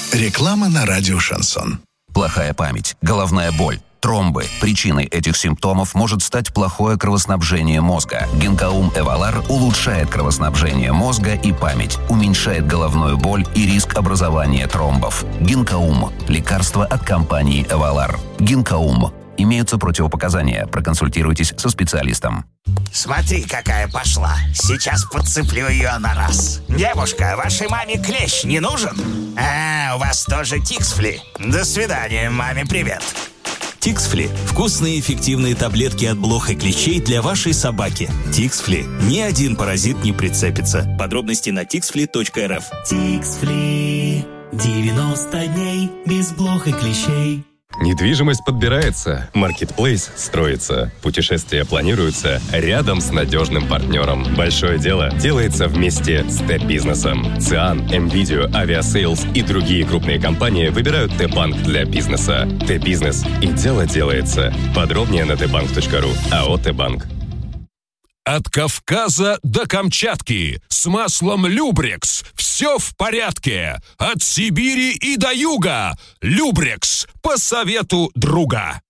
Реклама на радио «Шансон». Плохая память, головная боль, тромбы. Причиной этих симптомов может стать плохое кровоснабжение мозга. Гинкаум Эвалар улучшает кровоснабжение мозга и память, уменьшает головную боль и риск образования тромбов. Гинкаум – лекарство от компании Эвалар. Гинкаум. Имеются противопоказания. Проконсультируйтесь со специалистом. Смотри, какая пошла. Сейчас подцеплю ее на раз. Девушка, вашей маме клещ не нужен? У вас тоже Тиксфли. До свидания, маме привет. Тиксфли – вкусные эффективные таблетки от блох и клещей для вашей собаки. Тиксфли – ни один паразит не прицепится. Подробности на tixfli.rf. Тиксфли. 90 дней без блох и клещей. Недвижимость подбирается, маркетплейс строится, путешествия планируются рядом с надежным партнером. Большое дело делается вместе с Т-бизнесом. ЦИАН, МВидео, Авиасейлс и другие крупные компании выбирают Т-банк для бизнеса. Т-бизнес и дело делается. Подробнее на tbank.ru. АО «Т-банк». От Кавказа до Камчатки с маслом Любрекс все в порядке. От Сибири и до юга Любрекс по совету друга.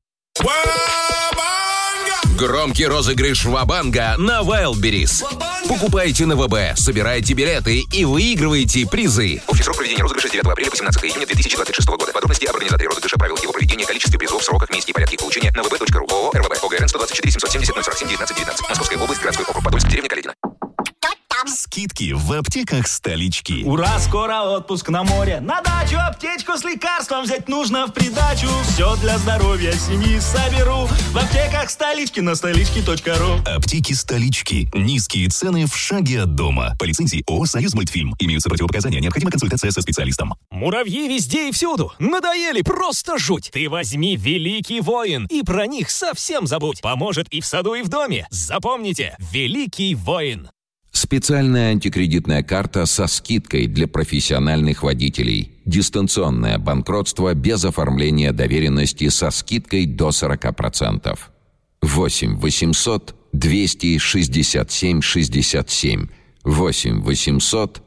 Громкий розыгрыш Ва-банга на Wildberries. Покупайте на ВБ, собирайте билеты и выигрывайте призы. Общий срок проведения розыгрыша с 9 апреля по 17 июня 2026 года. Подробности об организаторе розыгрыша, правилах его проведения, количестве призов, сроках, месте и порядке их получения на vb.ru. ООО «РВБ». ОГРН 124 770 047 19 19. Московская область, городской округ Подольск, деревня Каледино. Скидки в аптеках столички. Ура, скоро отпуск на море. На дачу аптечку с лекарством взять нужно в придачу. Все для здоровья семьи соберу в аптеках столички на столички.ру. Аптеки столички. Низкие цены в шаге от дома. По лицензии ООО «Союзмультфильм». Имеются противопоказания. Необходима консультация со специалистом. Муравьи везде и всюду. Надоели, просто жуть. Ты возьми «Великий воин» и про них совсем забудь. Поможет и в саду, и в доме. Запомните, «Великий воин». Специальная антикредитная карта со скидкой для профессиональных водителей. Дистанционное банкротство без оформления доверенности со скидкой до 40%. 8 800 267 67. 8 800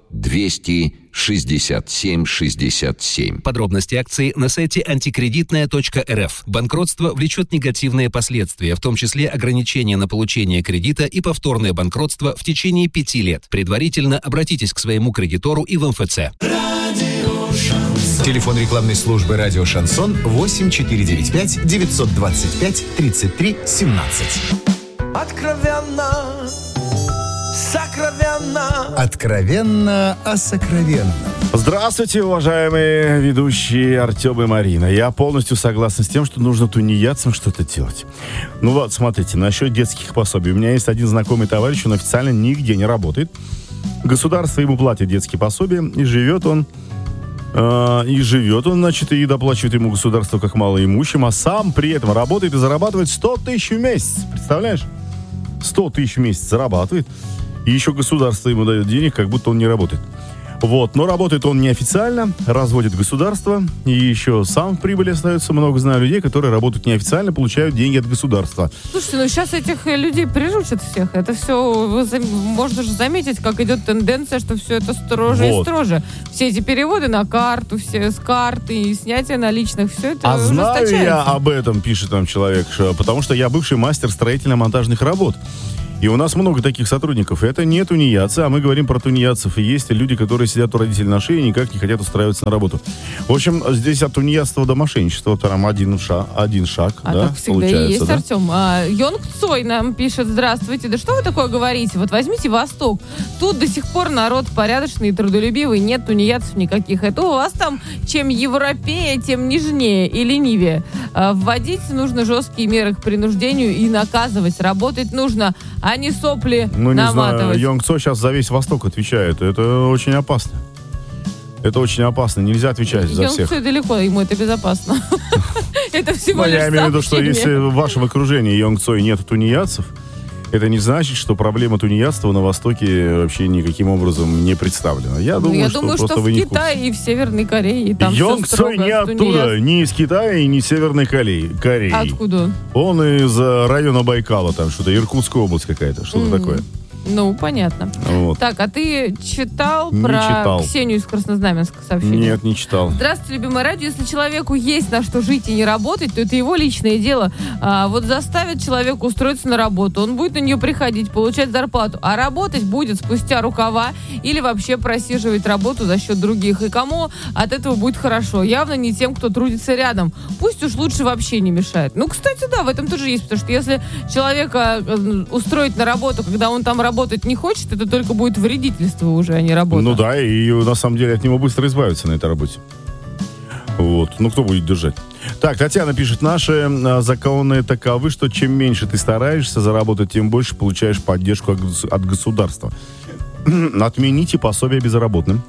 267 67. Подробности акции на сайте антикредитная.рф. Банкротство влечет негативные последствия, в том числе ограничения на получение кредита и повторное банкротство в течение 5 лет. Предварительно обратитесь к своему кредитору и в МФЦ. Телефон рекламной службы «Радио Шансон» 8495 925 33 17. Откровенно, сокровенно. Откровенно о сокровенном. Здравствуйте, уважаемые ведущие Артем и Марина. Я полностью согласен с тем, что нужно тунеядцам что-то делать. Ну вот, смотрите, насчет детских пособий. У меня есть один знакомый товарищ, он официально нигде не работает. Государство ему платит детские пособия, и живет он, значит, и доплачивает ему государство как малоимущим, а сам при этом работает и зарабатывает 100 тысяч в месяц. Представляешь? 100 тысяч в месяц зарабатывает, и еще государство ему дает денег, как будто он не работает. Вот, но работает он неофициально, разводит государство, и еще сам в прибыли остается. Много знаю людей, которые работают неофициально, получают деньги от государства. Слушайте, ну сейчас этих людей приручат всех. Это все, можно же заметить, как идет тенденция, что все это строже и строже. Все эти переводы на карту, все с карты и снятие наличных, все это ужесточается. Знаю я об этом, пишет там человек, потому что я бывший мастер строительно-монтажных работ. И у нас много таких сотрудников. Это не тунеядцы, а мы говорим про тунеядцев. И есть люди, которые сидят у родителей на шее и никак не хотят устраиваться на работу. В общем, здесь от тунеядства до мошенничества прям один шаг, да, так всегда получается, и есть, да? Артем. Йонг Цой нам пишет: здравствуйте, да что вы такое говорите? Вот возьмите Восток. Тут до сих пор народ порядочный и трудолюбивый, нет тунеядцев никаких. Это у вас там чем европея, тем нежнее и ленивее. Вводить нужно жесткие меры к принуждению и наказывать. Работать нужно, а не сопли наматывать. Не знаю, Йонг Цой сейчас за весь Восток отвечает. Это очень опасно. Это очень опасно. Нельзя отвечать за всех. Йонг Цой далеко, ему это безопасно. Это всего лишь я имею в виду, что если в вашем окружении Йонг Цой нет тунеядцев, это не значит, что проблема тунеядства на Востоке вообще никаким образом не представлена. Я думаю, что в Китае и в Северной Корее там Йонг Цой не оттуда, ни из Китая и ни из Северной Кореи. Откуда? Он из района Байкала, там что-то, Иркутская область какая-то, что-то такое. Ну, понятно. Вот. Так, а ты читал Не про читал. Ксению из Краснознаменска сообщение? Нет, не читал. Здравствуйте, любимое радио. Если человеку есть на что жить и не работать, то это его личное дело. Вот заставят человека устроиться на работу, он будет на нее приходить, получать зарплату, а работать будет спустя рукава или вообще просиживать работу за счет других. И кому от этого будет хорошо? Явно не тем, кто трудится рядом. Пусть уж лучше вообще не мешает. Ну, кстати, да, в этом тоже есть, потому что если человека устроить на работу, когда он там работать не хочет, это только будет вредительство уже, а не работа. Ну да, и на самом деле от него быстро избавиться на этой работе. Вот. Ну, кто будет держать? Так, Татьяна пишет, наши законы таковы, что чем меньше ты стараешься заработать, тем больше получаешь поддержку от государства. Отмените пособие безработным.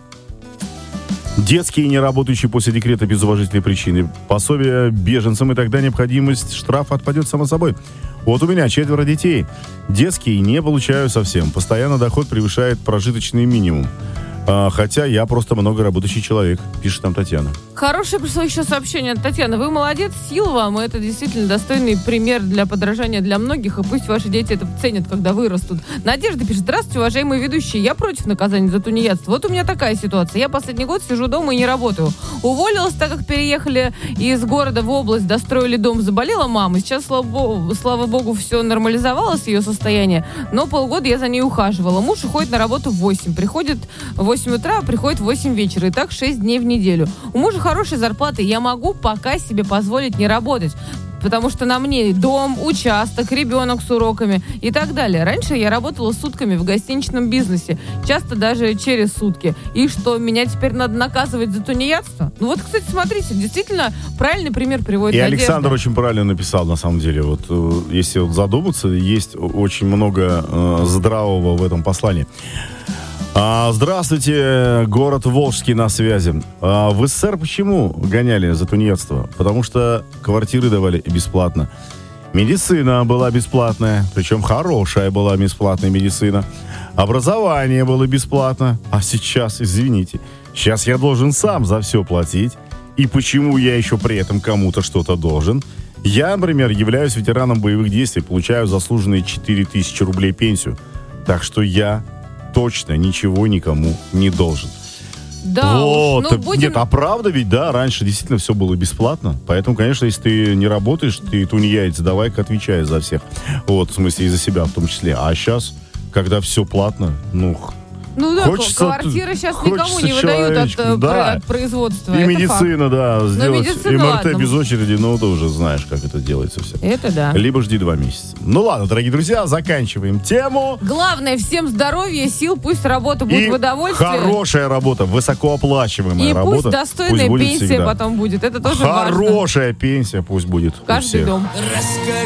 Детские, не работающие после декрета без уважительной причины. Пособие беженцам, и тогда необходимость штрафа отпадет само собой. Вот у меня 4 детей. Детские не получаю совсем. Постоянно доход превышает прожиточный минимум. Хотя я просто много работающий человек, пишет нам Татьяна. Хорошее пришло еще сообщение от Татьяны. Вы молодец, сил вам. Это действительно достойный пример для подражания для многих. И пусть ваши дети это ценят, когда вырастут. Надежда пишет. Здравствуйте, уважаемые ведущие. Я против наказания за тунеядство. Вот у меня такая ситуация. Я последний год сижу дома и не работаю. Уволилась, так как переехали из города в область, достроили дом, заболела мама. Сейчас, слава богу, все нормализовалось, ее состояние. Но полгода я за ней ухаживала. Муж уходит на работу в 8. Приходит в 8 утра, а приходит в 8 вечера. И так 6 дней в неделю. У мужа хорошая зарплата, и я могу пока себе позволить не работать. Потому что на мне дом, участок, ребенок с уроками и так далее. Раньше я работала сутками в гостиничном бизнесе. Часто даже через сутки. И что, меня теперь надо наказывать за тунеядство? Ну вот, кстати, смотрите, действительно правильный пример приводит Надежда. И Александр очень правильно написал, на самом деле. Вот если вот задуматься, есть очень много здравого в этом послании. Здравствуйте, город Волжский на связи. В СССР почему гоняли за тунеядство? Потому что квартиры давали бесплатно. Медицина была бесплатная, причем хорошая была бесплатная медицина. Образование было бесплатно. А сейчас, извините, сейчас я должен сам за все платить. И почему я еще при этом кому-то что-то должен? Я, например, являюсь ветераном боевых действий, получаю заслуженные 4000 рублей пенсию. Так что я точно ничего никому не должен. Да, вот. уж, ну, будем... Нет, а правда ведь, да, раньше действительно все было бесплатно. Поэтому, конечно, если ты не работаешь, ты тунеядец, давай-ка отвечай за всех. Вот, в смысле, и за себя в том числе. А сейчас, когда все платно, ну да, хочется, квартиры сейчас никому не выдают от производства. И это медицина, факт. да, сделать медицина, МРТ ладно. без очереди, ну, ты уже знаешь, как это делается все. Это да. Либо жди 2 месяца. Ну ладно, дорогие друзья, заканчиваем тему. Главное, всем здоровья, сил, пусть работа будет в удовольствие. Хорошая работа, высокооплачиваемая работа. И пусть достойная пенсия всегда. потом будет, это тоже важно. Хорошая пенсия пусть будет. Каждый дом.